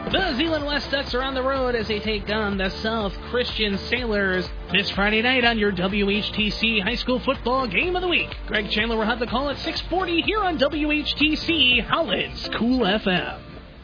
The Zeeland West Ducks are on the road as they take on the South Christian Sailors this Friday night on your WHTC High School Football Game of the Week. Greg Chandler will have the call at 6:40 here on WHTC Holland's Cool FM.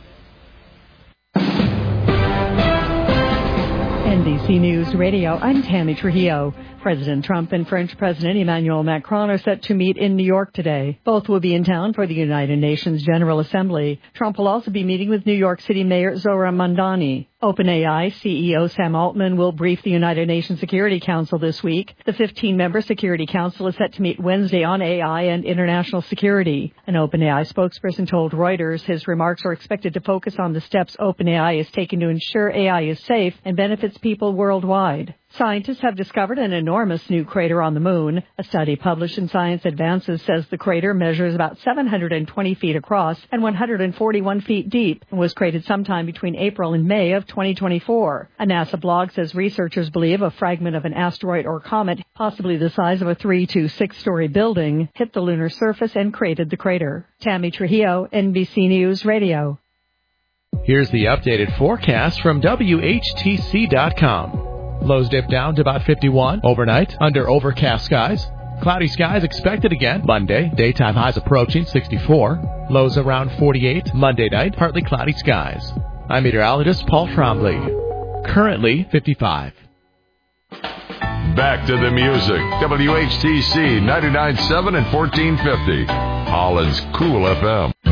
NBC News Radio, I'm Tammy Trujillo. President Trump and French President Emmanuel Macron are set to meet in New York today. Both will be in town for the United Nations General Assembly. Trump will also be meeting with New York City Mayor Zohran Mamdani. OpenAI CEO Sam Altman will brief the United Nations Security Council this week. The 15-member Security Council is set to meet Wednesday on AI and international security. An OpenAI spokesperson told Reuters his remarks are expected to focus on the steps OpenAI is taking to ensure AI is safe and benefits people worldwide. Scientists have discovered an enormous new crater on the moon. A study published in Science Advances says the crater measures about 720 feet across and 141 feet deep and was created sometime between April and May of 2024. A NASA blog says researchers believe a fragment of an asteroid or comet, possibly the size of a 3 to 6-story building, hit the lunar surface and created the crater. Tammy Trujillo, NBC News Radio. Here's the updated forecast from WHTC.com. Lows dip down to about 51 overnight under overcast skies. Cloudy skies expected again Monday. Daytime highs approaching 64. Lows around 48 Monday night. Partly cloudy skies. I'm meteorologist Paul Trombley. Currently 55. Back to the music. WHTC 99.7 and 1450. Holland's Cool FM.